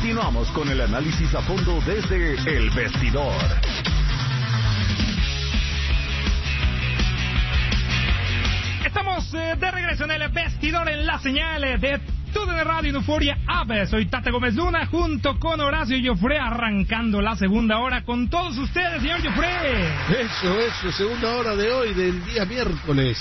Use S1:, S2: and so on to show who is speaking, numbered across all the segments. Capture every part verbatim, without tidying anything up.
S1: Continuamos con el análisis a fondo desde El Vestidor.
S2: Estamos eh, de regreso en El Vestidor, en la señal de T U D N Radio en Euforia App. Soy Tate Gómez Luna junto con Horacio Joffre, arrancando la segunda hora con todos ustedes, señor Joffre.
S3: Eso, eso, segunda hora de hoy, del día miércoles.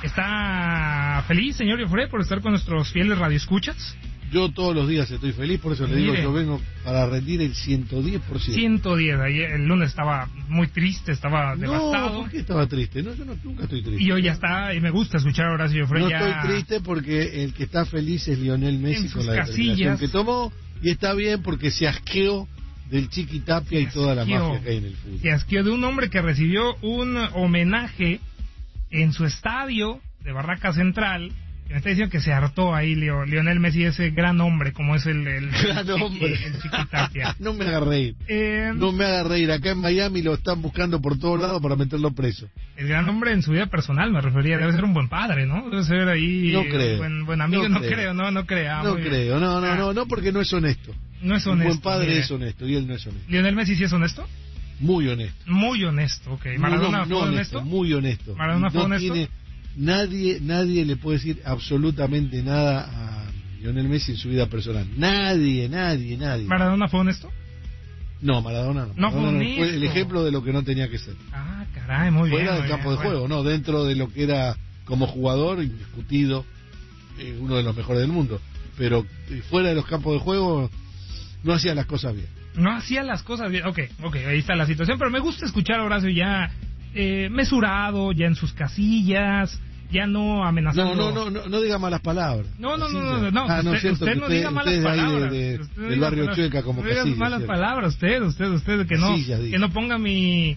S2: ¿Está feliz, señor Joffre, por estar con nuestros fieles radioescuchas?
S3: Yo todos los días estoy feliz, por eso le digo,
S2: Mire,
S3: yo vengo para rendir el ciento diez por ciento.
S2: ciento diez, ayer, el lunes estaba muy triste, estaba devastado.
S3: No, ¿por qué estaba triste? No, yo no, nunca estoy triste.
S2: Y hoy ya está, y me gusta escuchar a Horacio Joffre.
S3: No
S2: ya...
S3: estoy triste porque el que está feliz es Lionel Messi con la determinación que tomó, y está bien porque se asqueó del Chiqui Tapia y toda la mafia que hay en el fútbol.
S2: Se asqueó de un hombre que recibió un homenaje en su estadio de Barraca Central. Me está diciendo que se hartó ahí Leo, Lionel Messi, ese gran hombre como es el, el,
S3: gran
S2: el,
S3: hombre.
S2: el, el Chiqui Tapia.
S3: No me haga reír.
S2: Eh,
S3: no me haga reír. Acá en Miami lo están buscando por todos lados para meterlo preso.
S2: El gran hombre en su vida personal, me refería. Debe ser un buen padre, ¿no? Debe ser ahí...
S3: No creo.
S2: Buen, buen amigo, no,
S3: no
S2: creo.
S3: creo,
S2: no, no creo.
S3: No creo, no, no, no, no, porque no es honesto.
S2: No es honesto.
S3: Un buen padre
S2: mire.
S3: es honesto y él no es honesto.
S2: ¿Lionel Messi sí es honesto?
S3: Muy honesto.
S2: Muy honesto, ok. ¿Maradona
S3: no, no,
S2: fue
S3: no
S2: honesto?
S3: Muy honesto.
S2: ¿Maradona fue
S3: no
S2: honesto?
S3: Tiene, nadie, nadie le puede decir absolutamente nada a Lionel Messi en su vida personal. Nadie, nadie, nadie.
S2: ¿Maradona fue honesto?
S3: No, Maradona no.
S2: No fue
S3: Maradona
S2: honesto.
S3: Fue el ejemplo de lo que no tenía que ser.
S2: Ah, caray, muy bien.
S3: Fuera del
S2: muy
S3: campo
S2: bien,
S3: de
S2: bueno.
S3: juego, no, dentro de lo que era como jugador, indiscutido, eh, uno de los mejores del mundo. Pero eh, fuera de los campos de juego, no hacía las cosas bien.
S2: No hacía las cosas bien. Ok, ok, ahí está la situación. Pero me gusta escuchar a Horacio ya eh, mesurado, ya en sus casillas, ya no amenazando.
S3: No, no, no, no, no diga malas palabras.
S2: No, no, no,
S3: Casillas.
S2: no, no,
S3: Ah, no,
S2: usted,
S3: es cierto
S2: usted
S3: que
S2: no
S3: usted-
S2: diga malas
S3: usted es de ahí de-
S2: palabras.
S3: de-
S2: Usted no
S3: del
S2: diga
S3: barrio
S2: malas-
S3: Chueca como
S2: no diga
S3: Casillas,
S2: malas
S3: ¿cierto?
S2: palabras, usted, usted, usted, que no,
S3: Casillas, diga.
S2: que no ponga mi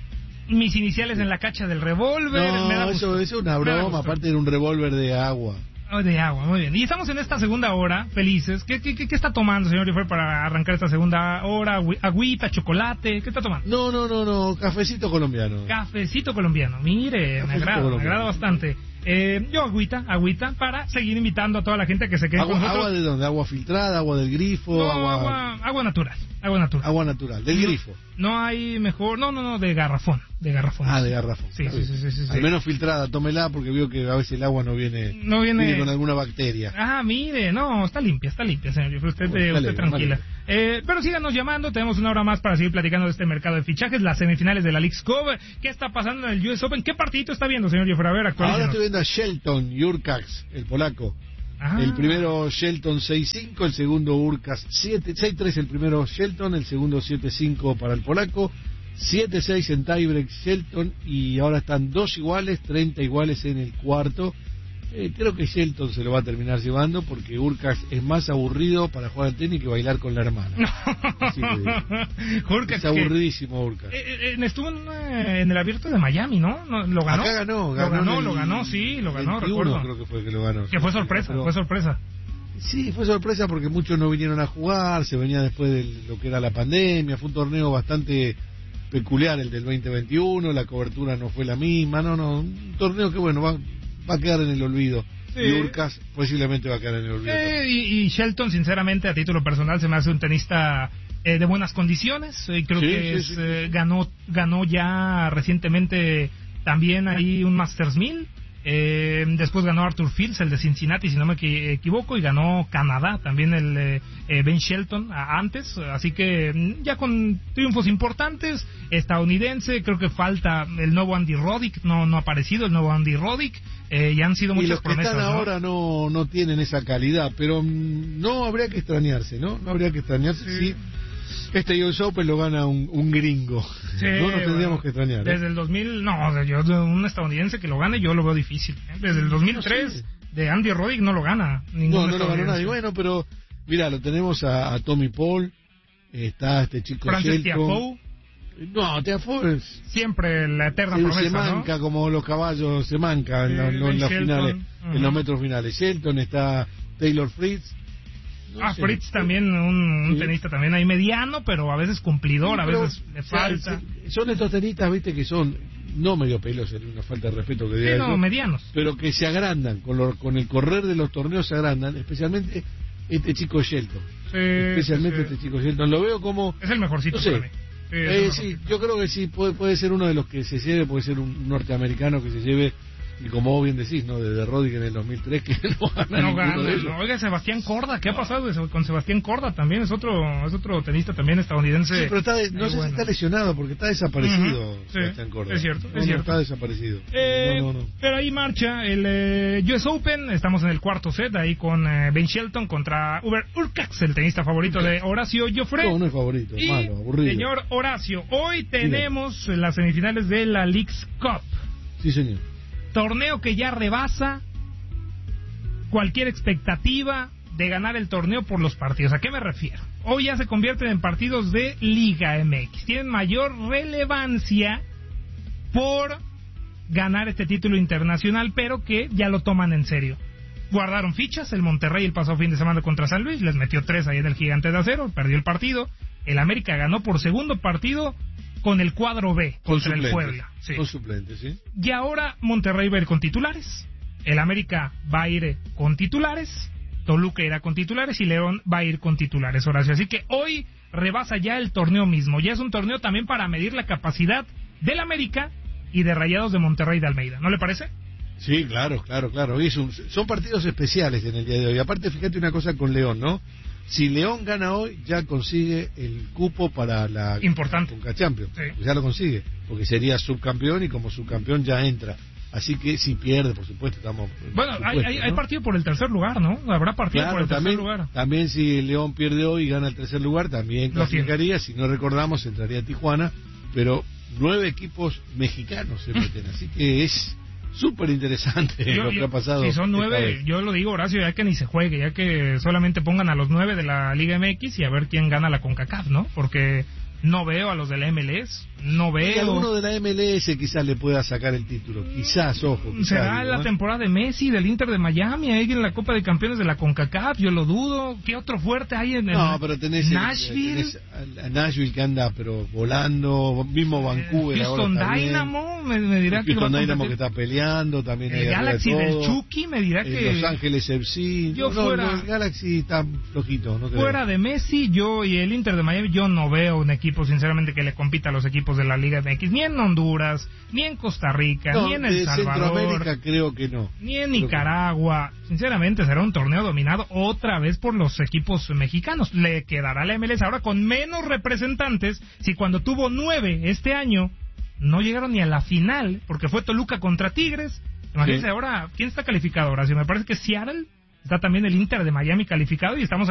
S2: mis iniciales en la cacha del revólver. me da
S3: No,
S2: gusto.
S3: eso, eso es una
S2: Me da
S3: broma,
S2: gusto.
S3: aparte era un revólver de agua.
S2: Oh, de agua, muy bien. Y estamos en esta segunda hora, felices. ¿Qué, qué, qué, qué está tomando, señor Joffre, para arrancar esta segunda hora? Agü- Agüita, chocolate, ¿qué está tomando?
S3: No, no, no, no, cafecito colombiano.
S2: Cafecito colombiano, mire,
S3: Cafecito
S2: me agrada,
S3: colombiano.
S2: me agrada bastante. Eh, yo agüita, agüita, para seguir invitando a toda la gente a que se quede con
S3: Agua,
S2: nosotros.
S3: ¿Agua de dónde? ¿Agua filtrada? ¿Agua del grifo?
S2: No,
S3: agua...
S2: agua, agua natural, agua natural.
S3: agua natural, del
S2: No-
S3: grifo.
S2: No hay mejor, no, no, no, de garrafón, de garrafón.
S3: Ah, de garrafón.
S2: Sí,
S3: Está
S2: sí,
S3: bien.
S2: sí, sí, sí,
S3: Al
S2: sí.
S3: menos filtrada, tómela porque veo que a veces el agua no viene,
S2: No viene-
S3: con alguna bacteria.
S2: Ah, mire, no, está limpia, está limpia, señor. Usted,
S3: Bueno,
S2: eh,
S3: está
S2: usted
S3: alegre,
S2: tranquila.
S3: vale.
S2: Eh, pero síganos llamando, tenemos una hora más para seguir platicando de este mercado de fichajes, las semifinales de la Leagues Cup. ¿Qué está pasando en el U S Open? ¿Qué partidito está viendo, señor Joffre? A ver,
S3: Ahora
S2: actualícenos.
S3: estoy viendo a Shelton Jurkacz, el polaco.
S2: Ah.
S3: El primero Shelton seis cinco, el segundo Urcas siete seis tres, el primero Shelton, el segundo siete cinco para el polaco, siete seis en tiebreak Shelton, y ahora están dos iguales, treinta iguales en el cuarto. Eh, creo que Shelton se lo va a terminar llevando porque Urcas es más aburrido para jugar al tenis que bailar con la hermana. Así que digo.
S2: Urcas,
S3: Es
S2: que-
S3: aburridísimo Urcas.
S2: Eh, eh, estuvo en, eh, en el abierto de Miami, ¿no? ¿No? ¿Lo ganó?
S3: Acá ganó,
S2: Lo
S3: ganó
S2: ganó,
S3: en el
S2: lo ganó, sí, lo ganó,
S3: veintiuno,
S2: recuerdo.
S3: creo que fue que lo ganó.
S2: Que fue sorpresa,
S3: Pero-
S2: fue sorpresa.
S3: Sí, fue sorpresa porque muchos no vinieron a jugar, se venía después de lo que era la pandemia, fue un torneo bastante peculiar el del veinte veintiuno, la cobertura no fue la misma, no, no, un torneo que bueno, va, va a quedar en el olvido.
S2: Sí.
S3: Y Urcas posiblemente va a quedar en el olvido.
S2: Eh, y, y Shelton, sinceramente, a título personal, se me hace un tenista eh, de buenas condiciones. Eh, creo
S3: Sí,
S2: que
S3: sí,
S2: es,
S3: sí.
S2: eh, ganó ganó ya recientemente también ahí un Masters mil. Eh, después ganó Arthur Fields, el de Cincinnati, si no me equi- equivoco, y ganó Canadá, también el eh, eh, Ben Shelton a- antes. Así que mm, ya con triunfos importantes, estadounidense, creo que falta el nuevo Andy Roddick, no no ha aparecido el nuevo Andy Roddick, eh, y han sido
S3: Y
S2: muchas
S3: los que
S2: promesas.
S3: están
S2: ¿no?
S3: ahora no, no tienen esa calidad, pero mm, no habría que extrañarse, ¿no? No habría que extrañarse
S2: Sí.
S3: si este U S Open lo gana un, un gringo.
S2: Sí,
S3: no nos tendríamos
S2: bueno,
S3: que extrañar. ¿eh?
S2: Desde el dos mil, no, yo, un estadounidense que lo gane, yo lo veo difícil. ¿eh? Desde el dos mil tres,
S3: No,
S2: de Andy Roddick no lo gana. Ningún
S3: No, no lo ganó
S2: estadounidense.
S3: nadie. Bueno, pero mira, lo tenemos a, a Tommy Paul, está este chico
S2: Frances
S3: Shelton.
S2: Tiafoe,
S3: No, Tiafoe es-
S2: siempre la eterna
S3: se, se
S2: promesa, ¿no?
S3: manca como los caballos, se manca en, la-
S2: Sí,
S3: en las
S2: Shelton,
S3: finales,
S2: ujú.
S3: en los metros finales. Shelton, está Taylor Fritz. No
S2: Ah,
S3: sé.
S2: Fritz también, un, un
S3: Sí.
S2: tenista también ahí mediano, pero a veces cumplidor,
S3: Sí,
S2: a
S3: pero,
S2: veces le
S3: o sea,
S2: falta.
S3: se- son estos tenistas, viste, que son no medio pelos, sería una falta de respeto que
S2: Sí,
S3: diga
S2: no,
S3: eso,
S2: medianos.
S3: pero que se agrandan, con, lo- con el correr de los torneos se agrandan, especialmente este chico Shelton.
S2: Sí,
S3: especialmente
S2: sí, sí.
S3: este chico Shelton. Lo veo como...
S2: Es el mejorcito
S3: no sé,
S2: para mí. Sí, es el
S3: Eh,
S2: mejorcito.
S3: sí, yo creo que sí, puede, puede ser uno de los que se lleve, puede ser un norteamericano que se lleve, y como vos bien decís, ¿no? De, de Rodríguez en el dos mil tres, que no gana
S2: No
S3: ninguno
S2: gana,
S3: de ellos.
S2: no, oiga, Sebastián Corda, ¿qué ha pasado con Sebastián Corda? También es otro es otro tenista también estadounidense.
S3: Sí, pero está de- no
S2: eh,
S3: sé
S2: bueno.
S3: si está lesionado, porque está desaparecido,
S2: Ujú, sí,
S3: Sebastián Córdoba.
S2: es cierto, es
S3: No, no,
S2: cierto.
S3: está desaparecido.
S2: Eh,
S3: no, no, no.
S2: Pero ahí marcha el eh, U S Open, estamos en el cuarto set, ahí con eh, Ben Shelton contra Uber Urcax, el tenista favorito de Horacio Joffre.
S3: No, no es favorito,
S2: Y,
S3: malo, aburrido.
S2: señor Horacio, hoy tenemos las semifinales de la Leagues Cup.
S3: Sí, señor.
S2: Torneo que ya rebasa cualquier expectativa de ganar el torneo por los partidos. ¿A qué me refiero? Hoy ya se convierten en partidos de Liga M X. Tienen mayor relevancia por ganar este título internacional, pero que ya lo toman en serio. Guardaron fichas, el Monterrey el pasado fin de semana contra San Luis, les metió tres ahí en el Gigante de Acero, perdió el partido. El América ganó por segundo partido con el cuadro B
S3: Con
S2: contra el
S3: suplentes.
S2: Puebla. Sí.
S3: Con suplentes, sí.
S2: Y ahora Monterrey va a ir con titulares, el América va a ir con titulares, Toluca irá con titulares y León va a ir con titulares, Horacio. Así que hoy rebasa ya el torneo mismo. Ya es un torneo también para medir la capacidad del América y de Rayados de Monterrey de Almeida. ¿No le parece?
S3: Sí, claro, claro, claro. Hoy es un- son partidos especiales en el día de hoy. Aparte, fíjate una cosa con León, ¿no? Si León gana hoy, ya consigue el cupo para la
S2: Importante.
S3: Conca Champions.
S2: Sí.
S3: Ya lo consigue, porque sería subcampeón y como subcampeón ya entra. Así que si pierde, por supuesto, estamos...
S2: Bueno,
S3: por
S2: hay,
S3: supuesto,
S2: hay,
S3: ¿no?
S2: hay partido por el tercer lugar, ¿no? Habrá partido por
S3: Claro,
S2: el tercer
S3: también,
S2: lugar.
S3: también si el León pierde hoy y gana el tercer lugar, también
S2: Lo tiene.
S3: clasificaría. Si no recordamos, entraría a Tijuana, pero nueve equipos mexicanos se meten. Así que es súper interesante
S2: Yo-
S3: lo
S2: yo-
S3: que ha pasado.
S2: Si son
S3: esta
S2: nueve,
S3: vez.
S2: yo lo digo, Horacio, ya que ni se juegue, ya que solamente pongan a los nueve de la Liga M X y a ver quién gana la CONCACAF, ¿no? Porque no veo a los de la M L S, no
S3: Y
S2: veo...
S3: alguno de la M L S quizás le pueda sacar el título. Quizás, ojo. Quizás,
S2: ¿Será
S3: digo,
S2: la
S3: ¿eh?
S2: temporada de Messi, del Inter de Miami, ahí en la Copa de Campeones de la CONCACAF? Yo lo dudo. ¿Qué otro fuerte hay en, en
S3: No, pero tenés, el-
S2: Nashville?
S3: tenés a- a Nashville que anda pero volando, mismo Vancouver.
S2: Eh, Houston
S3: ahora está bien.
S2: Dynamo, me, me dirá que va
S3: Houston
S2: a
S3: Dynamo que
S2: competir.
S3: está peleando, también hay
S2: El
S3: arriba de
S2: Galaxy del
S3: todo.
S2: Chucky me dirá
S3: Eh,
S2: que...
S3: Los Ángeles F C.
S2: Yo
S3: no,
S2: fuera-
S3: no, el Galaxy está flojito, no creo.
S2: Fuera de Messi, yo y el Inter de Miami, yo no veo un equipo, sinceramente, que le compita a los equipos de la Liga M X, ni en Honduras, ni en Costa Rica,
S3: No,
S2: ni en El
S3: de
S2: Salvador,
S3: Centroamérica creo que no.
S2: ni en
S3: Creo que
S2: Nicaragua. Sinceramente, será un torneo dominado otra vez por los equipos mexicanos. Le quedará la M L S ahora con menos representantes, si cuando tuvo nueve este año no llegaron ni a la final, porque fue Toluca contra Tigres. Imagínense
S3: Sí.
S2: ahora, ¿quién está calificado ahora? Si me parece que Seattle, está también el Inter de Miami calificado y estamos